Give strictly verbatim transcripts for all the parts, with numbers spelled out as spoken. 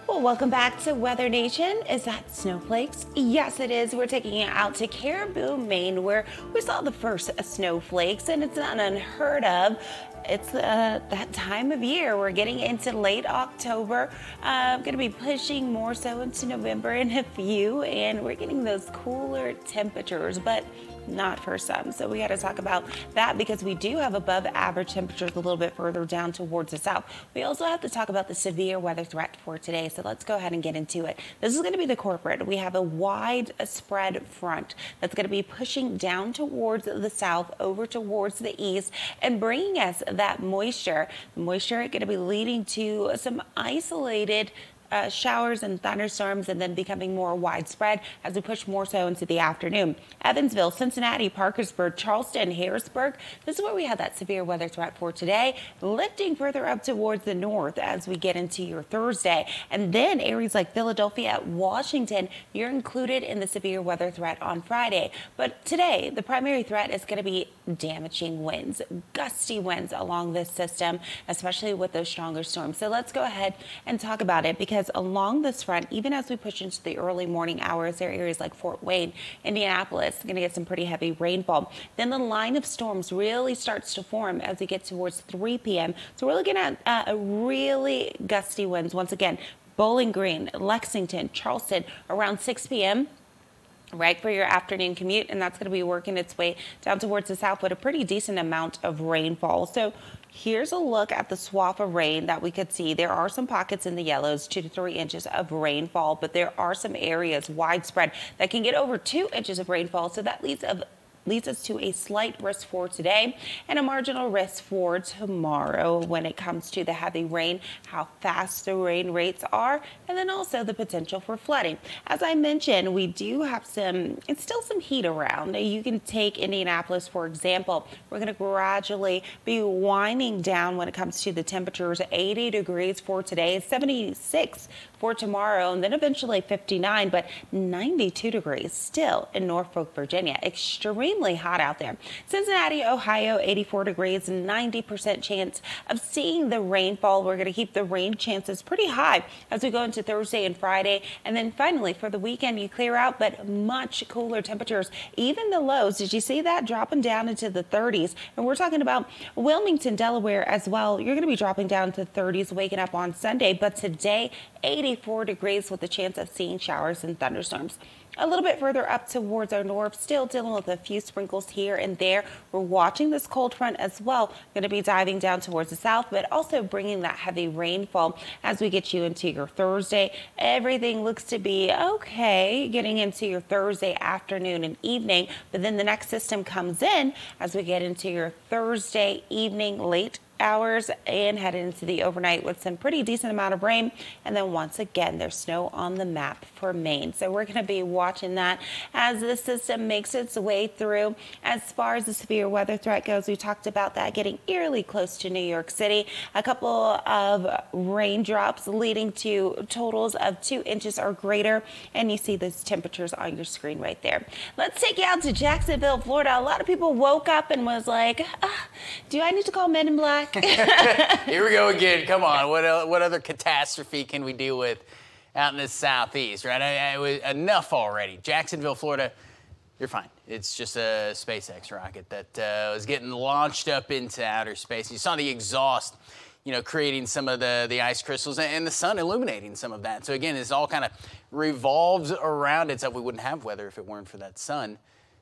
Well, welcome back to Weather Nation. Is that snowflakes? Yes, it is. We're taking it out to Caribou, Maine, where we saw the first snowflakes, and it's not unheard of. It's uh, that time of year. We're getting into late October. Uh, going to be pushing more so into November in a few, and we're getting those cooler temperatures, but not for some. So we got to talk about that because we do have above average temperatures a little bit further down towards the south. We also have to talk about the severe weather threat for today. So let's go ahead and get into it. This is going to be the corporate. We have a wide spread front that's going to be pushing down towards the south over towards the east and bringing us that moisture. The moisture is going to be leading to some isolated Uh, showers and thunderstorms, and then becoming more widespread as we push more so into the afternoon. Evansville, Cincinnati, Parkersburg, Charleston, Harrisburg. This is where we have that severe weather threat for today, lifting further up towards the north as we get into your Thursday. And then areas like Philadelphia, Washington, you're included in the severe weather threat on Friday. But today, the primary threat is going to be damaging winds, gusty winds along this system, especially with those stronger storms. So let's go ahead and talk about it, because along this front, even as we push into the early morning hours, there are areas like Fort Wayne, Indianapolis, going to get some pretty heavy rainfall. Then the line of storms really starts to form as we get towards three p m So we're looking at uh, a really gusty winds once again. Bowling Green, Lexington, Charleston around six p m right for your afternoon commute, and that's going to be working its way down towards the south with a pretty decent amount of rainfall. So here's a look at the swath of rain that we could see. There are some pockets in the yellows, two to three inches of rainfall, but there are some areas widespread that can get over two inches of rainfall. So that leads of leads us to a slight risk for today and a marginal risk for tomorrow when it comes to the heavy rain, how fast the rain rates are, and then also the potential for flooding. As I mentioned, we do have some, it's still some heat around. You can take Indianapolis, for example. We're going to gradually be winding down when it comes to the temperatures. eighty degrees for today, seventy-six for tomorrow, and then eventually fifty-nine, but ninety-two degrees still in Norfolk, Virginia. Extremely hot out there. Cincinnati, Ohio, eighty-four degrees, ninety percent chance of seeing the rainfall. We're going to keep the rain chances pretty high as we go into Thursday and Friday. And then finally for the weekend, you clear out, but much cooler temperatures. Even the lows, did you see that? Dropping down into the thirties. And we're talking about Wilmington, Delaware as well. You're going to be dropping down to thirties, waking up on Sunday. But today, eighty-four degrees with the chance of seeing showers and thunderstorms. A little bit further up towards our north, still dealing with a few sprinkles here and there. We're watching this cold front as well. Going to be diving down towards the south, but also bringing that heavy rainfall as we get you into your Thursday. Everything looks to be okay getting into your Thursday afternoon and evening, but then the next system comes in as we get into your Thursday evening, late hours, and head into the overnight with some pretty decent amount of rain. And then once again, there's snow on the map for Maine. So we're going to be watching that as the system makes its way through. As far as the severe weather threat goes, we talked about that getting eerily close to New York City. A couple of raindrops leading to totals of two inches or greater. And you see those temperatures on your screen right there. Let's take you out to Jacksonville, Florida. A lot of people woke up and was like, ah, do I need to call Men in Black? Here we go again. Come on. What uh, what other catastrophe can we deal with out in the southeast, right? I, I, enough already. Jacksonville, Florida, you're fine. It's just a SpaceX rocket that uh, was getting launched up into outer space. You saw the exhaust, you know, creating some of the, the ice crystals and the sun illuminating some of that. So, again, this all kind of revolves around itself. We wouldn't have weather if it weren't for that sun,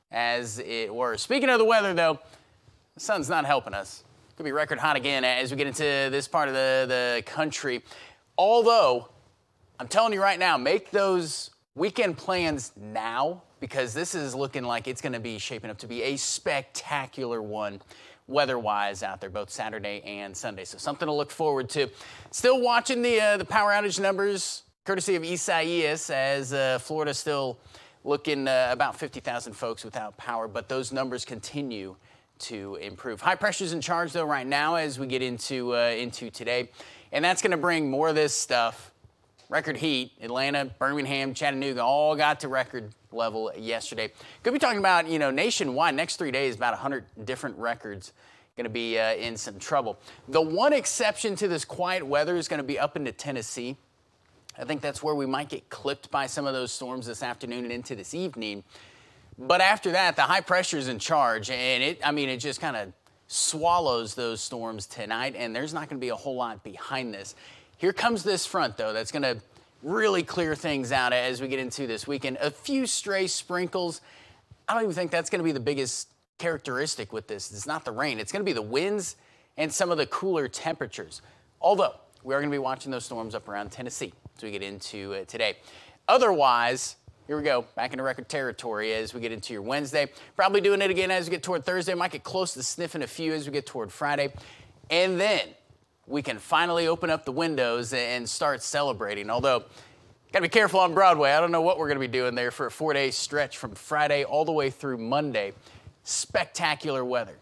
as it were. Speaking of the weather, though, the sun's not helping us. Could be record hot again as we get into this part of the, the country. Although, I'm telling you right now, make those weekend plans now, because this is looking like it's going to be shaping up to be a spectacular one weather-wise out there, both Saturday and Sunday. So something to look forward to. Still watching the, uh, the power outage numbers, courtesy of Isaias, as uh, Florida still looking uh, about fifty thousand folks without power, but those numbers continue to improve. High pressure's in charge, though, right now as we get into uh, into today, and that's going to bring more of this stuff. Record heat. Atlanta, Birmingham, Chattanooga all got to record level yesterday. Could be talking about, you know, nationwide, next three days, about one hundred different records going to be uh, in some trouble. The one exception to this quiet weather is going to be up into Tennessee. I think that's where we might get clipped by some of those storms this afternoon and into this evening. But after that, the high pressure is in charge, and it, I mean, it just kind of swallows those storms tonight, and there's not going to be a whole lot behind this. Here comes this front, though, that's going to really clear things out as we get into this weekend. A few stray sprinkles. I don't even think that's going to be the biggest characteristic with this. It's not the rain. It's going to be the winds and some of the cooler temperatures. Although, we are going to be watching those storms up around Tennessee as we get into uh, today. Otherwise, here we go, back into record territory as we get into your Wednesday. Probably doing it again as we get toward Thursday. Might get close to sniffing a few as we get toward Friday. And then we can finally open up the windows and start celebrating. Although, got to be careful on Broadway. I don't know what we're going to be doing there for a four-day stretch from Friday all the way through Monday. Spectacular weather.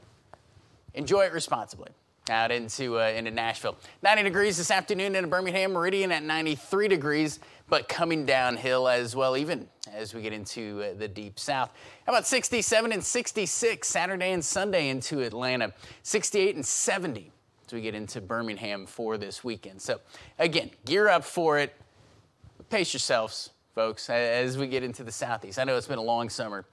Enjoy it responsibly. Out into, uh, into Nashville. ninety degrees this afternoon in Birmingham Meridian at ninety-three degrees, but coming downhill as well, even as we get into uh, the deep south. How about sixty-seven and sixty-six Saturday and Sunday into Atlanta, sixty-eight and seventy as we get into Birmingham for this weekend. So again, gear up for it. Pace yourselves, folks, as we get into the southeast. I know it's been a long summer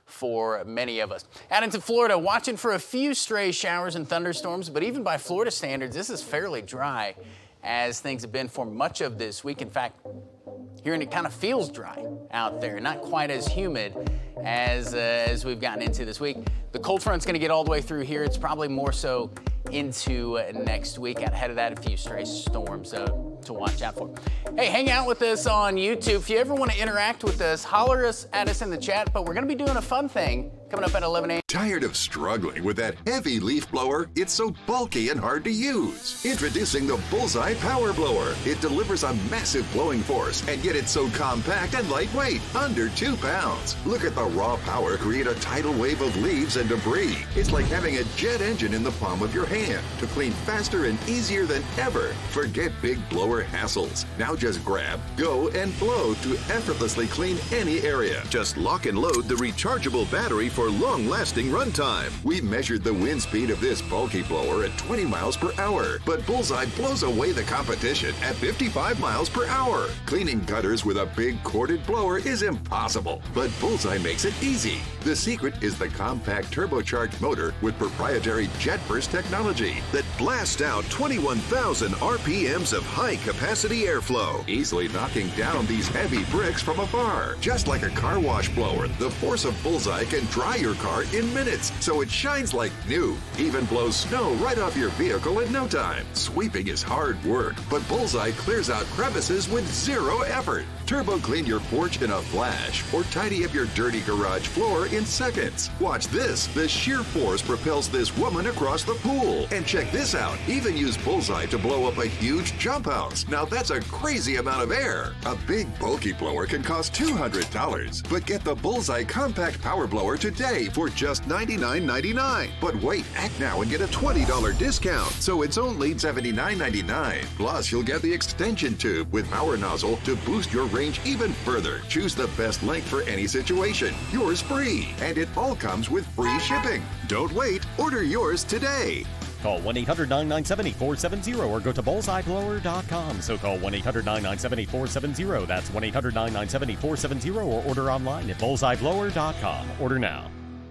for many of us. Out into Florida, watching for a few stray showers and thunderstorms, but even by Florida standards, this is fairly dry as things have been for much of this week. In fact, here it kind of feels dry out there, not quite as humid as, uh, as we've gotten into this week. The cold front's going to get all the way through here. It's probably more so into uh, next week. Ahead of that, a few stray storms uh, to watch out for. Hey, hang out with us on YouTube. If you ever want to interact with us, holler us at us in the chat. But we're going to be doing a fun thing coming up at eleven a m Tired of struggling with that heavy leaf blower? It's so bulky and hard to use. Introducing the Bullseye Power Blower. It delivers a massive blowing force, and yet it's so compact and lightweight, under two pounds. Look at the raw power create a tidal wave of leaves and debris. It's like having a jet engine in the palm of your hand to clean faster and easier than ever. Forget big blower hassles. Now just grab, go, and blow to effortlessly clean any area. Just lock and load the rechargeable battery for long-lasting runtime. We measured the wind speed of this bulky blower at twenty miles per hour, but Bullseye blows away the competition at fifty-five miles per hour. Cleaning gutters with a big corded blower is impossible, but Bullseye makes it easy. The secret is the compact turbocharged motor with proprietary jet burst technology that blasts out twenty-one thousand R P Ms of high-capacity airflow, easily knocking down these heavy bricks from afar. Just like a car wash blower, the force of Bullseye can dry your car in minutes, so it shines like new. Even blows snow right off your vehicle in no time. Sweeping is hard work, but Bullseye clears out crevices with zero effort. Turbo clean your porch in a flash, or tidy up your dirty garage floor in seconds. Watch this. The sheer force propels this woman across the pool. And check this out. Even use Bullseye to blow up a huge jump house. Now that's a crazy amount of air. A big bulky blower can cost two hundred dollars, but get the Bullseye Compact Power Blower today for just ninety-nine ninety-nine. But wait, act now and get a twenty dollar discount, so it's only seventy-nine ninety-nine. Plus, you'll get the extension tube with power nozzle to boost your range even further. Choose the best length for any situation. Yours free, and it all comes with free shipping. Don't wait. Order yours today. Call one eight hundred nine nine seven four seven zero or go to bullseye blower dot com. So call one eight hundred nine nine seven four seven zero. That's one eight hundred nine nine seven four seven zero or order online at bullseye blower dot com. Order now.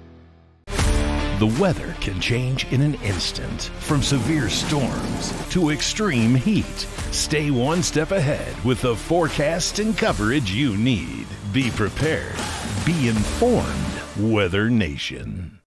The weather can change in an instant, from severe storms to extreme heat. Stay one step ahead with the forecast and coverage you need. Be prepared. Be informed. Weather Nation.